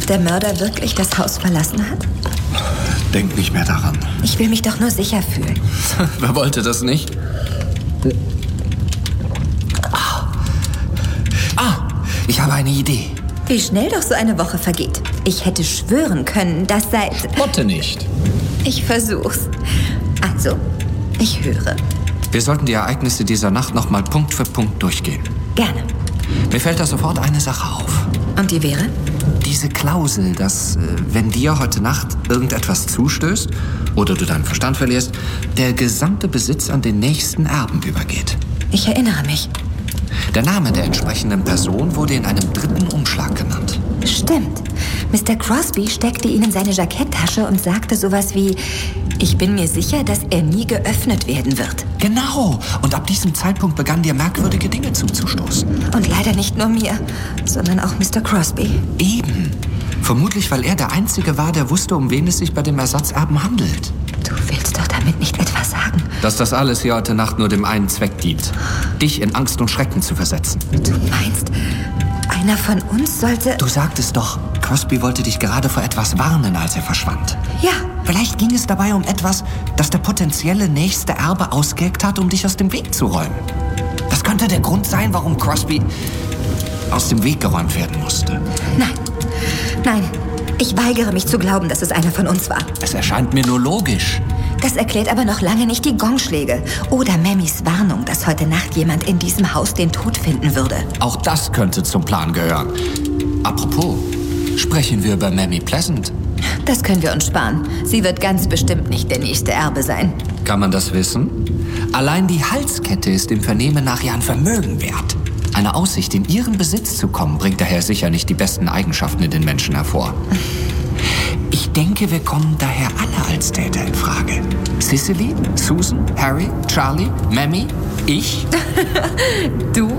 der Mörder wirklich das Haus verlassen hat? Denk nicht mehr daran. Ich will mich doch nur sicher fühlen. Wer wollte das nicht? Ich habe eine Idee. Wie schnell doch so eine Woche vergeht. Ich hätte schwören können, dass seit... Spotte nicht. Ich versuch's. Also, ich höre. Wir sollten die Ereignisse dieser Nacht noch mal Punkt für Punkt durchgehen. Gerne. Mir fällt da sofort eine Sache auf. Und die wäre? Diese Klausel, dass, wenn dir heute Nacht irgendetwas zustößt oder du deinen Verstand verlierst, der gesamte Besitz an den nächsten Erben übergeht. Ich erinnere mich. Der Name der entsprechenden Person wurde in einem dritten Umschlag genannt. Stimmt. Mr. Crosby steckte ihn in seine Jacketttasche und sagte sowas wie: Ich bin mir sicher, dass er nie geöffnet werden wird. Genau. Und ab diesem Zeitpunkt begannen dir merkwürdige Dinge zuzustoßen. Und leider nicht nur mir, sondern auch Mr. Crosby. Eben. Vermutlich, weil er der Einzige war, der wusste, um wen es sich bei dem Ersatzerben handelt. Du willst doch damit nicht etwa sagen? Dass das alles hier heute Nacht nur dem einen Zweck dient. Dich in Angst und Schrecken zu versetzen. Du meinst, einer von uns sollte... Du sagtest doch, Crosby wollte dich gerade vor etwas warnen, als er verschwand. Ja. Vielleicht ging es dabei um etwas, das der potenzielle nächste Erbe ausgeheckt hat, um dich aus dem Weg zu räumen. Das könnte der Grund sein, warum Crosby aus dem Weg geräumt werden musste. Nein. Ich weigere mich zu glauben, dass es einer von uns war. Es erscheint mir nur logisch. Das erklärt aber noch lange nicht die Gongschläge oder Mammys Warnung, dass heute Nacht jemand in diesem Haus den Tod finden würde. Auch das könnte zum Plan gehören. Apropos, sprechen wir über Mammy Pleasant? Das können wir uns sparen. Sie wird ganz bestimmt nicht der nächste Erbe sein. Kann man das wissen? Allein die Halskette ist dem Vernehmen nach ja ein Vermögen wert. Eine Aussicht, in ihren Besitz zu kommen, bringt daher sicher nicht die besten Eigenschaften in den Menschen hervor. Ich denke, wir kommen daher alle als Täter in Frage. Cicely, Susan, Harry, Charlie, Mammy, ich. Du?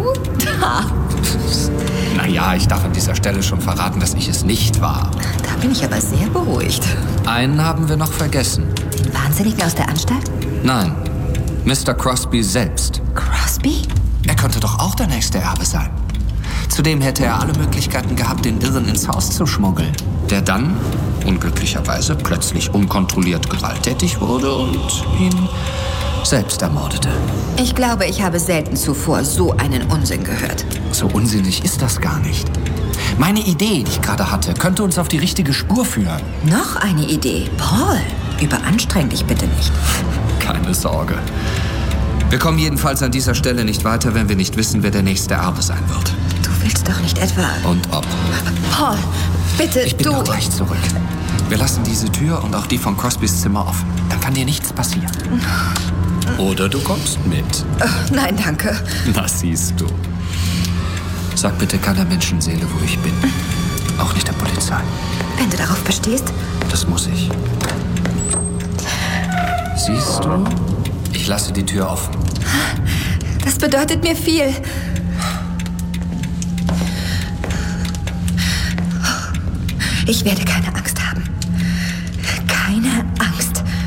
Naja, ich darf an dieser Stelle schon verraten, dass ich es nicht war. Da bin ich aber sehr beruhigt. Einen haben wir noch vergessen. Den Wahnsinnigen aus der Anstalt? Nein, Mr. Crosby selbst. Crosby? Er könnte doch auch der nächste Erbe sein. Zudem hätte er alle Möglichkeiten gehabt, den Irren ins Haus zu schmuggeln, der dann, unglücklicherweise, plötzlich unkontrolliert gewalttätig wurde und ihn selbst ermordete. Ich glaube, ich habe selten zuvor so einen Unsinn gehört. So unsinnig ist das gar nicht. Meine Idee, die ich gerade hatte, könnte uns auf die richtige Spur führen. Noch eine Idee. Paul, überanstreng dich bitte nicht. Keine Sorge. Wir kommen jedenfalls an dieser Stelle nicht weiter, wenn wir nicht wissen, wer der nächste Erbe sein wird. Du willst doch nicht etwa... Und ob. Paul, bitte, Ich bin doch gleich zurück. Wir lassen diese Tür und auch die von Crosbys Zimmer offen. Dann kann dir nichts passieren. Oder du kommst mit. Nein, danke. Na, siehst du. Sag bitte keiner Menschenseele, wo ich bin. Auch nicht der Polizei. Wenn du darauf bestehst. Das muss ich. Siehst du? Ich lasse die Tür offen. Das bedeutet mir viel. Ich werde keine Angst haben. Keine